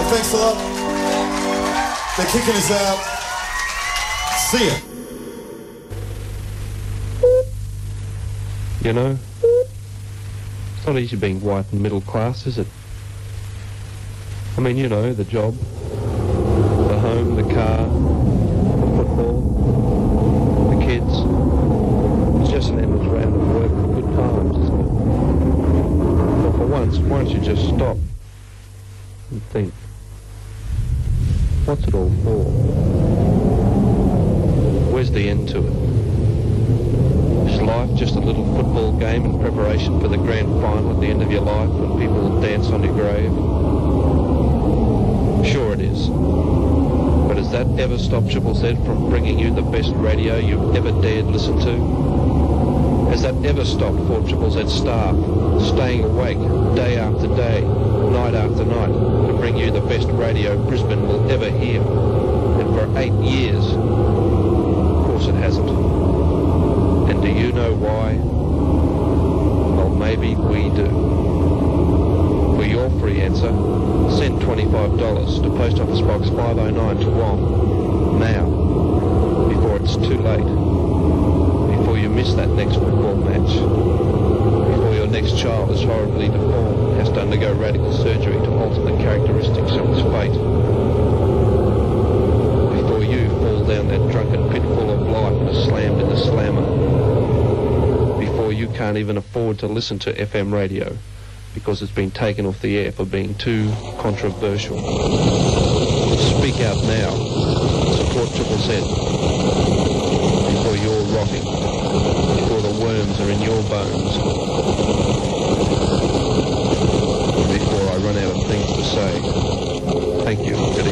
thanks a lot. They're kicking us out. See ya. You know, it's not easy being white and middle class, is it? I mean, you know, the job, the home, the car, the football, the kids. It's just an endless round of work and good times, isn't it? But for once, why don't you just stop and think, what's it all for? Where's the end to it? Is life just a little football game in preparation for the grand final at the end of your life when people will dance on your grave? Sure it is. But has that ever stopped Triple Z from bringing you the best radio you've ever dared listen to? Has that ever stopped 4ZZZ staff staying awake day after day, night after night, to bring you the best radio Brisbane will ever hear? And for 8 years, of course it hasn't. And do you know why? Well, maybe we do. For your free answer, send $25 to Post Office Box 509 Toowong now, before it's too late, before you miss that next football match, before your next child is horribly deformed and has to undergo radical surgery to alter the characteristics of its fate, before you fall down that drunken pitfall of life and are slammed in the slammer, before you can't even afford to listen to FM radio because it's been taken off the air for being too controversial. Speak out now. Support Triple Z. Before you're rotting. Before the worms are in your bones. Before I run out of things to say. Thank you.